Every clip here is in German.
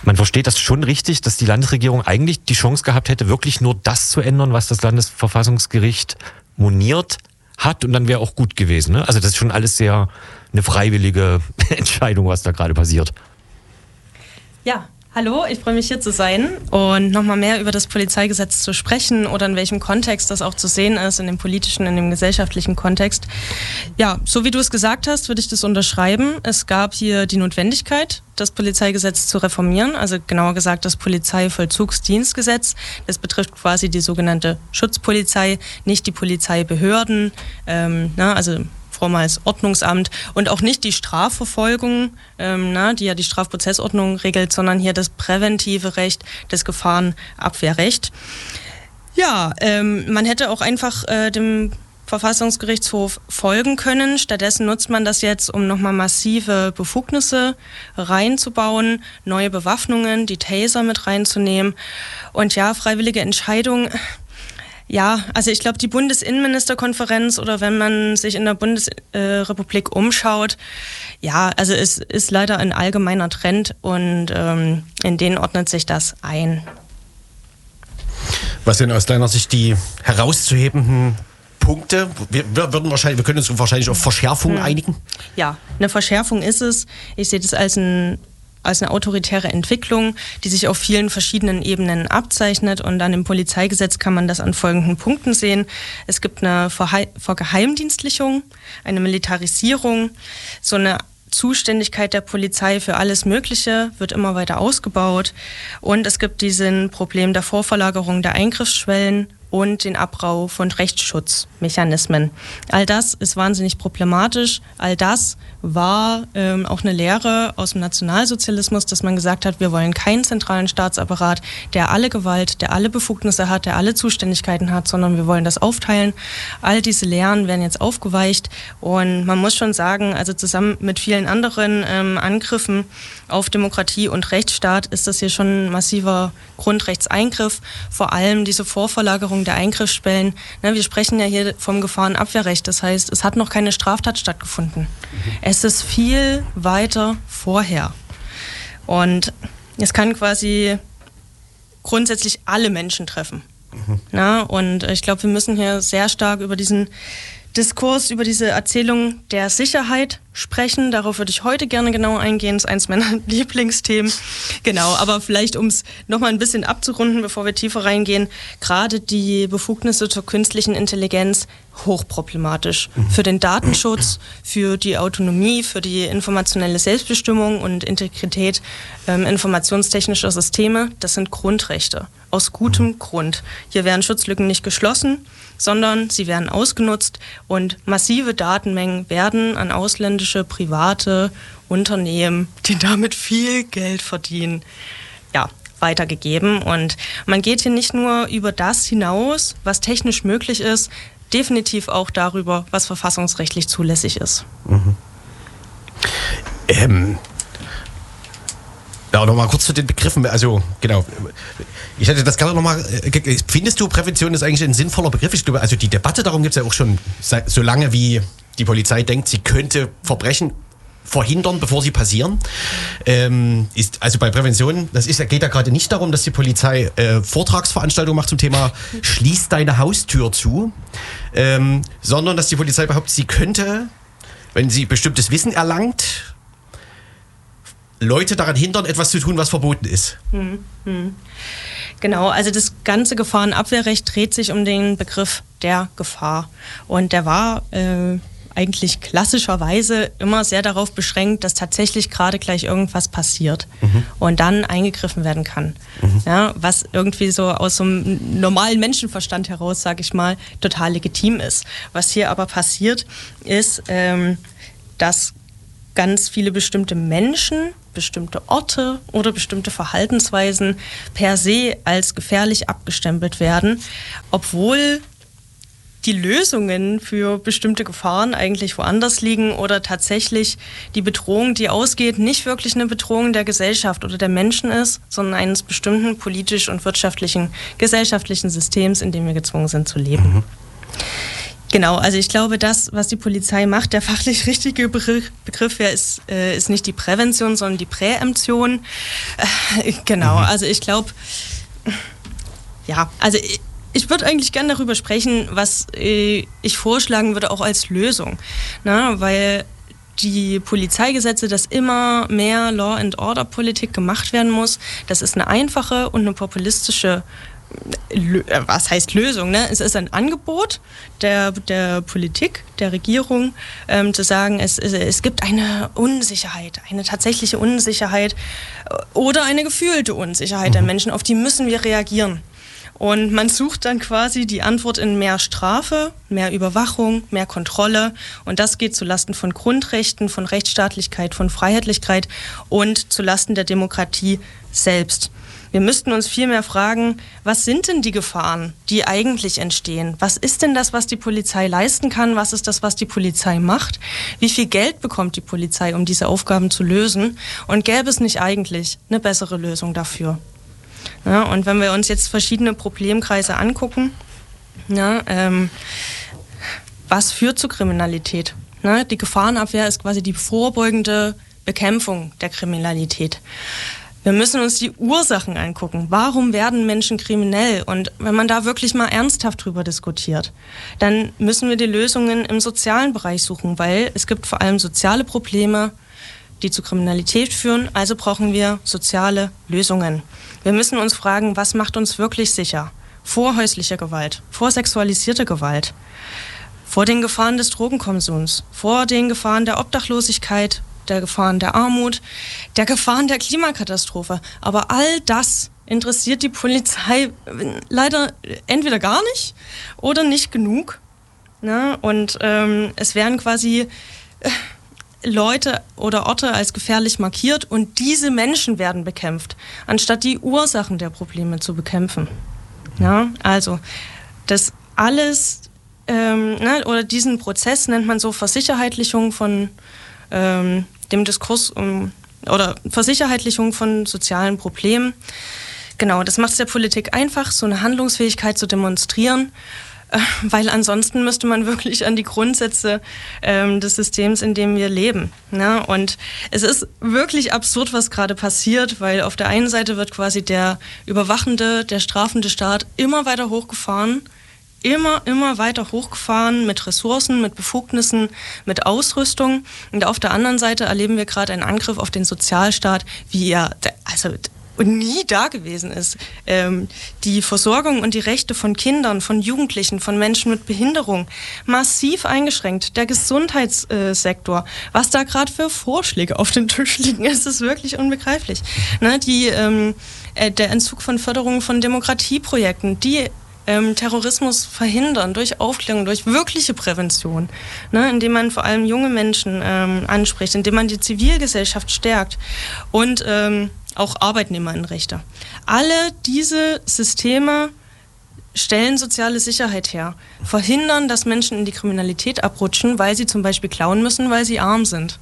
Man versteht das schon richtig, dass die Landesregierung eigentlich die Chance gehabt hätte, wirklich nur das zu ändern, was das Landesverfassungsgericht moniert hat, und dann wäre auch gut gewesen. Ne? Also das ist schon alles sehr eine freiwillige Entscheidung, was da gerade passiert. Ja, hallo, ich freue mich, hier zu sein und nochmal mehr über das Polizeigesetz zu sprechen oder in welchem Kontext das auch zu sehen ist, in dem politischen, in dem gesellschaftlichen Kontext. Ja, so wie du es gesagt hast, würde ich das unterschreiben. Es gab hier die Notwendigkeit, das Polizeigesetz zu reformieren, also genauer gesagt das Polizeivollzugsdienstgesetz. Das betrifft quasi die sogenannte Schutzpolizei, nicht die Polizeibehörden, also vormals Ordnungsamt, und auch nicht die Strafverfolgung, die ja die Strafprozessordnung regelt, sondern hier das präventive Recht, das Gefahrenabwehrrecht. Ja, man hätte auch einfach dem Verfassungsgerichtshof folgen können. Stattdessen nutzt man das jetzt, um nochmal massive Befugnisse reinzubauen, neue Bewaffnungen, die Taser mit reinzunehmen. Und ja, freiwillige Entscheidung. Ja, also ich glaube, die Bundesinnenministerkonferenz, oder wenn man sich in der Bundesrepublik umschaut, ja, also es ist leider ein allgemeiner Trend, und in den ordnet sich das ein. Was sind aus deiner Sicht die herauszuhebenden Punkte? Wir können uns wahrscheinlich auf Verschärfungen einigen? Ja, eine Verschärfung ist es. Ich sehe das als eine autoritäre Entwicklung, die sich auf vielen verschiedenen Ebenen abzeichnet, und dann im Polizeigesetz kann man das an folgenden Punkten sehen. Es gibt eine Vergeheimdienstlichung, eine Militarisierung, so eine Zuständigkeit der Polizei für alles Mögliche wird immer weiter ausgebaut, und es gibt diesen Problem der Vorverlagerung der Eingriffsschwellen und den Abbau von Rechtsschutzmechanismen. All das ist wahnsinnig problematisch. All das war auch eine Lehre aus dem Nationalsozialismus, dass man gesagt hat, wir wollen keinen zentralen Staatsapparat, der alle Gewalt, der alle Befugnisse hat, der alle Zuständigkeiten hat, sondern wir wollen das aufteilen. All diese Lehren werden jetzt aufgeweicht, und man muss schon sagen, also zusammen mit vielen anderen Angriffen auf Demokratie und Rechtsstaat ist das hier schon ein massiver Grundrechtseingriff, vor allem diese Vorverlagerung der Eingriffsschwellen. Wir sprechen ja hier vom Gefahrenabwehrrecht, das heißt, es hat noch keine Straftat stattgefunden. Es ist viel weiter vorher. Und es kann quasi grundsätzlich alle Menschen treffen. Und ich glaube, wir müssen hier sehr stark über diesen Diskurs, über diese Erzählung der Sicherheit sprechen. Darauf würde ich heute gerne genau eingehen. Das ist eins meiner Lieblingsthemen. Genau, aber vielleicht, um es nochmal ein bisschen abzurunden, bevor wir tiefer reingehen, gerade die Befugnisse zur künstlichen Intelligenz hochproblematisch. Für den Datenschutz, für die Autonomie, für die informationelle Selbstbestimmung und Integrität informationstechnischer Systeme. Das sind Grundrechte. Aus gutem Grund. Hier werden Schutzlücken nicht geschlossen, sondern sie werden ausgenutzt, und massive Datenmengen werden an ausländische private Unternehmen, die damit viel Geld verdienen, weitergegeben. Und man geht hier nicht nur über das hinaus, was technisch möglich ist, definitiv auch darüber, was verfassungsrechtlich zulässig ist. Ja, nochmal kurz zu den Begriffen. Also, genau. Ich hätte das gerne nochmal. Findest du, Prävention ist eigentlich ein sinnvoller Begriff? Ich glaube, also die Debatte darum gibt es ja auch schon so lange, wie die Polizei denkt, sie könnte Verbrechen verhindern, bevor sie passieren. Ist also bei Prävention, geht ja gerade nicht darum, dass die Polizei Vortragsveranstaltungen macht zum Thema Schließ deine Haustür zu, sondern dass die Polizei behauptet, sie könnte, wenn sie bestimmtes Wissen erlangt, Leute daran hindern, etwas zu tun, was verboten ist. Genau, also das ganze Gefahrenabwehrrecht dreht sich um den Begriff der Gefahr. Und der war eigentlich klassischerweise immer sehr darauf beschränkt, dass tatsächlich gerade gleich irgendwas passiert und dann eingegriffen werden kann. Ja, was irgendwie so aus so einem normalen Menschenverstand heraus, sage ich mal, total legitim ist. Was hier aber passiert, ist, dass ganz viele bestimmte Menschen, bestimmte Orte oder bestimmte Verhaltensweisen per se als gefährlich abgestempelt werden, obwohl die Lösungen für bestimmte Gefahren eigentlich woanders liegen oder tatsächlich die Bedrohung, die ausgeht, nicht wirklich eine Bedrohung der Gesellschaft oder der Menschen ist, sondern eines bestimmten politisch und wirtschaftlichen, gesellschaftlichen Systems, in dem wir gezwungen sind zu leben. Genau, also ich glaube, das, was die Polizei macht, der fachlich richtige Begriff wäre, ist nicht die Prävention, sondern die Präemption. Genau, also ich glaube, ja, also ich würde eigentlich gerne darüber sprechen, was ich vorschlagen würde, auch als Lösung. Na, weil die Polizeigesetze, dass immer mehr Law-and-Order-Politik gemacht werden muss, das ist eine einfache und eine populistische was heißt Lösung? Ne? Es ist ein Angebot der Politik, der Regierung, zu sagen, es gibt eine Unsicherheit, eine tatsächliche Unsicherheit oder eine gefühlte Unsicherheit der Menschen, auf die müssen wir reagieren. Und man sucht dann quasi die Antwort in mehr Strafe, mehr Überwachung, mehr Kontrolle. Und das geht zulasten von Grundrechten, von Rechtsstaatlichkeit, von Freiheitlichkeit und zulasten der Demokratie selbst. Wir müssten uns viel mehr fragen, was sind denn die Gefahren, die eigentlich entstehen? Was ist denn das, was die Polizei leisten kann? Was ist das, was die Polizei macht? Wie viel Geld bekommt die Polizei, um diese Aufgaben zu lösen? Und gäbe es nicht eigentlich eine bessere Lösung dafür? Ja, und wenn wir uns jetzt verschiedene Problemkreise angucken, was führt zu Kriminalität? Die Gefahrenabwehr ist quasi die vorbeugende Bekämpfung der Kriminalität. Wir müssen uns die Ursachen angucken. Warum werden Menschen kriminell? Und wenn man da wirklich mal ernsthaft drüber diskutiert, dann müssen wir die Lösungen im sozialen Bereich suchen, weil es gibt vor allem soziale Probleme, die zu Kriminalität führen. Also brauchen wir soziale Lösungen. Wir müssen uns fragen, was macht uns wirklich sicher? Vor häuslicher Gewalt, vor sexualisierter Gewalt, vor den Gefahren des Drogenkonsums, vor den Gefahren der Obdachlosigkeit, der Gefahren der Armut, der Gefahren der Klimakatastrophe. Aber all das interessiert die Polizei leider entweder gar nicht oder nicht genug. Ne? Und es werden quasi Leute oder Orte als gefährlich markiert und diese Menschen werden bekämpft, anstatt die Ursachen der Probleme zu bekämpfen. Ja? Also das alles, oder diesen Prozess nennt man so Versicherheitlichung von dem Diskurs oder Versicherheitlichung von sozialen Problemen. Genau, das macht es der Politik einfach, so eine Handlungsfähigkeit zu demonstrieren, weil ansonsten müsste man wirklich an die Grundsätze des Systems, in dem wir leben. Ne? Und es ist wirklich absurd, was gerade passiert, weil auf der einen Seite wird quasi der überwachende, der strafende Staat immer weiter hochgefahren, immer weiter hochgefahren mit Ressourcen, mit Befugnissen, mit Ausrüstung. Und auf der anderen Seite erleben wir gerade einen Angriff auf den Sozialstaat, wie er nie da gewesen ist. Die Versorgung und die Rechte von Kindern, von Jugendlichen, von Menschen mit Behinderung massiv eingeschränkt. Der Gesundheitssektor, was da gerade für Vorschläge auf den Tisch liegen, ist wirklich unbegreiflich. Ne, der Entzug von Förderung von Demokratieprojekten, die Terrorismus verhindern durch Aufklärung, durch wirkliche Prävention, ne, indem man vor allem junge Menschen anspricht, indem man die Zivilgesellschaft stärkt und auch Arbeitnehmerinnenrechte. Alle diese Systeme stellen soziale Sicherheit her, verhindern, dass Menschen in die Kriminalität abrutschen, weil sie zum Beispiel klauen müssen, weil sie arm sind.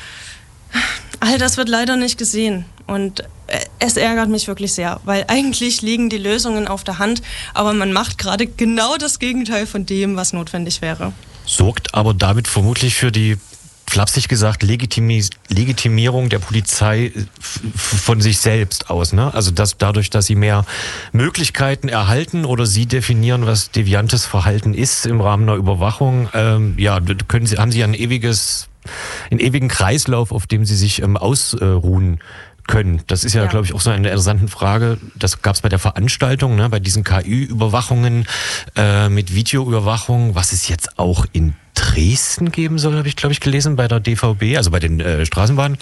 All das wird leider nicht gesehen und es ärgert mich wirklich sehr, weil eigentlich liegen die Lösungen auf der Hand, aber man macht gerade genau das Gegenteil von dem, was notwendig wäre. Sorgt aber damit vermutlich für die, flapsig gesagt, Legitimierung der Polizei von sich selbst aus, ne? Also dadurch, dass sie mehr Möglichkeiten erhalten oder sie definieren, was deviantes Verhalten ist im Rahmen einer Überwachung, haben sie einen ewigen Kreislauf, auf dem sie sich ausruhen können. Das ist ja, glaube ich, auch so eine interessante Frage. Das gab es bei der Veranstaltung, ne, bei diesen KI-Überwachungen mit Videoüberwachung, was es jetzt auch in Dresden geben soll, habe ich, glaube ich, gelesen, bei der DVB, also bei den Straßenbahnen.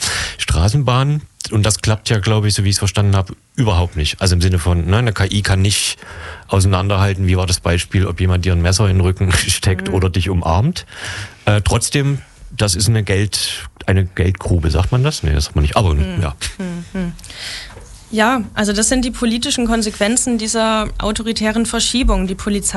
Und das klappt ja, glaube ich, so wie ich es verstanden habe, überhaupt nicht. Also im Sinne von, ne, eine KI kann nicht auseinanderhalten, wie war das Beispiel, ob jemand dir ein Messer in den Rücken steckt oder dich umarmt. Trotzdem, das ist eine Geldgrube, sagt man das? Nee, das sagt man nicht, aber ja. Ja, also das sind die politischen Konsequenzen dieser autoritären Verschiebung. Die Polizei